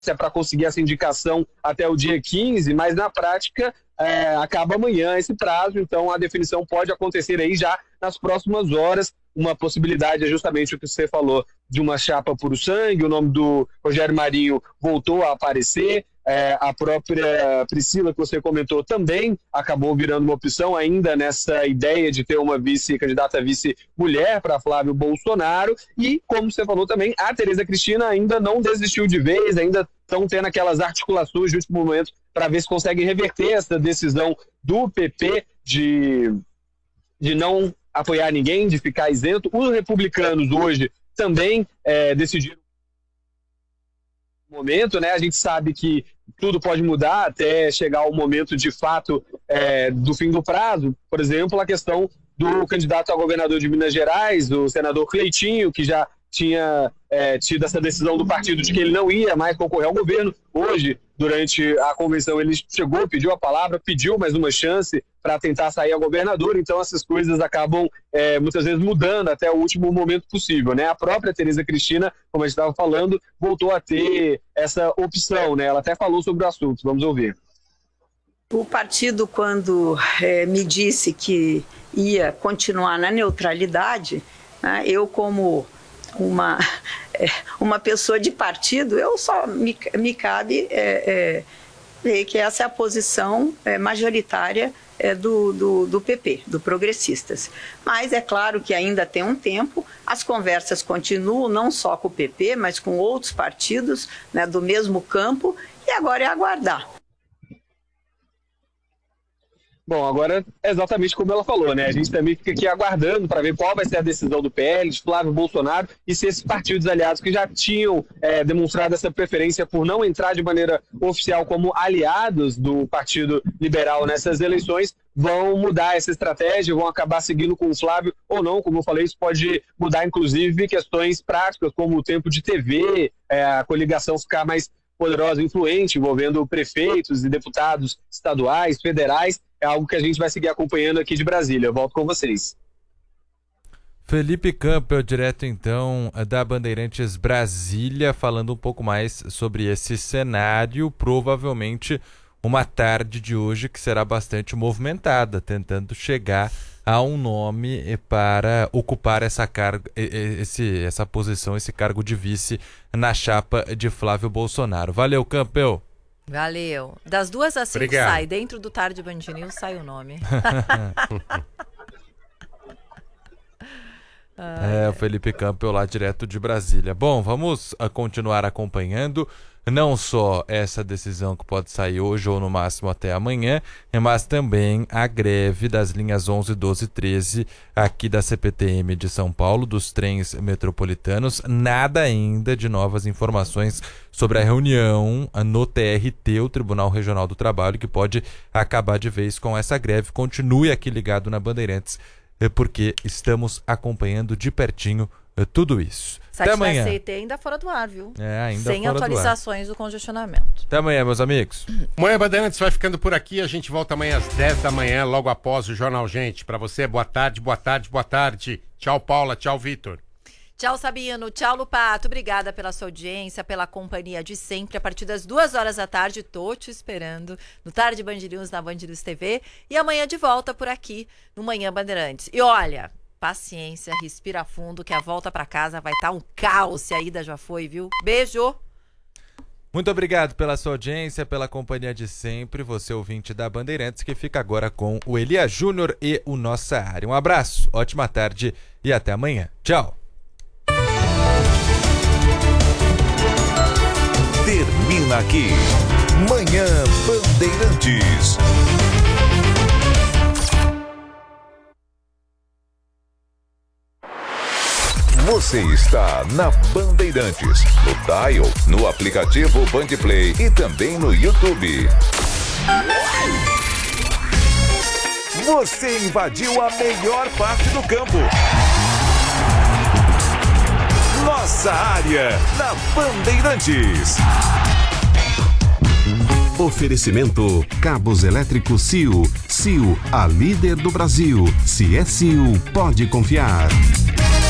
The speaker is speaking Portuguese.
para conseguir essa indicação até o dia 15, mas na prática acaba amanhã esse prazo, então a definição pode acontecer aí já nas próximas horas. Uma possibilidade é justamente o que você falou, de uma chapa puro sangue. O nome do Rogério Marinho voltou a aparecer, a própria Priscila, que você comentou, também acabou virando uma opção, ainda nessa ideia de ter uma candidata a vice-mulher para Flávio Bolsonaro. E, como você falou também, a Tereza Cristina ainda não desistiu de vez, ainda estão tendo aquelas articulações de último momento para ver se consegue reverter essa decisão do PP de não apoiar ninguém, de ficar isento. Os republicanos hoje também decidiram no momento, né? A gente sabe que tudo pode mudar até chegar o momento de fato do fim do prazo. Por exemplo, a questão do candidato a governador de Minas Gerais, o senador Cleitinho, que já tinha tido essa decisão do partido de que ele não ia mais concorrer ao governo. Hoje, durante a convenção, ele chegou, pediu a palavra, pediu mais uma chance para tentar sair a governador. Então essas coisas acabam muitas vezes mudando até o último momento possível, né? A própria Tereza Cristina, como a gente estava falando, voltou a ter essa opção, né? Ela até falou sobre o assunto, vamos ouvir. O partido, quando me disse que ia continuar na neutralidade, né, eu como uma pessoa de partido, eu só me cabe ver que essa é a posição majoritária do PP, do Progressistas. Mas é claro que ainda tem um tempo, as conversas continuam, não só com o PP, mas com outros partidos, né, do mesmo campo, e agora é aguardar. Bom, agora é exatamente como ela falou, né? A gente também fica aqui aguardando para ver qual vai ser a decisão do PL, de Flávio Bolsonaro, e se esses partidos aliados que já tinham demonstrado essa preferência por não entrar de maneira oficial como aliados do Partido Liberal nessas eleições, vão mudar essa estratégia, vão acabar seguindo com o Flávio ou não. Como eu falei, isso pode mudar inclusive questões práticas, como o tempo de TV, a coligação ficar mais poderosa, influente, envolvendo prefeitos e deputados estaduais, federais. É algo que a gente vai seguir acompanhando aqui de Brasília. Eu volto com vocês. Felipe Campbell, direto então da Bandeirantes Brasília, falando um pouco mais sobre esse cenário, provavelmente uma tarde de hoje que será bastante movimentada, tentando chegar a um nome para ocupar essa posição, esse cargo de vice na chapa de Flávio Bolsonaro. Valeu, Campbell. Valeu. Das 2 às 5 sai. Dentro do Tarde Band News sai o nome. O Felipe Campbell lá direto de Brasília. Bom, vamos continuar acompanhando não só essa decisão que pode sair hoje ou no máximo até amanhã, mas também a greve das linhas 11, 12 e 13 aqui da CPTM de São Paulo, dos trens metropolitanos. Nada ainda de novas informações sobre a reunião no TRT, o Tribunal Regional do Trabalho, que pode acabar de vez com essa greve. Continue aqui ligado na Bandeirantes, porque estamos acompanhando de pertinho tudo isso. Até amanhã. CET ainda fora do ar, viu? Ainda sem fora atualizações do congestionamento. Até amanhã, meus amigos. Manhã Bandeirantes vai ficando por aqui. A gente volta amanhã às 10 da manhã, logo após o Jornal Gente. Para você, boa tarde, boa tarde, boa tarde. Tchau, Paula. Tchau, Vitor. Tchau, Sabino. Tchau, Lupato. Obrigada pela sua audiência, pela companhia de sempre. A partir das 2 horas da tarde, tô te esperando no Tarde Band News, na Band News TV. E amanhã de volta por aqui no Manhã Bandeirantes. E olha, paciência, respira fundo, que a volta pra casa vai estar um caos se a ida já foi, viu? Beijo! Muito obrigado pela sua audiência, pela companhia de sempre. Você, ouvinte da Bandeirantes, que fica agora com o Elia Júnior e o Nossa Área. Um abraço, ótima tarde e até amanhã. Tchau! Termina aqui Manhã Bandeirantes. Você está na Bandeirantes, no dial, no aplicativo Bandplay e também no YouTube. Você invadiu a melhor parte do campo. Nossa Área, na Bandeirantes. Oferecimento Cabos Elétricos Sil. Sil, a líder do Brasil. Se é Sil, pode confiar.